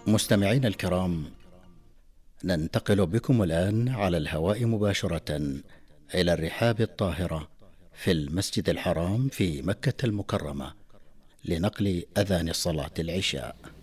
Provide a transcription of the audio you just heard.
مستمعينا الكرام، ننتقل بكم الآن على الهواء مباشرة إلى الرحاب الطاهرة في المسجد الحرام في مكة المكرمة لنقل أذان صلاة العشاء.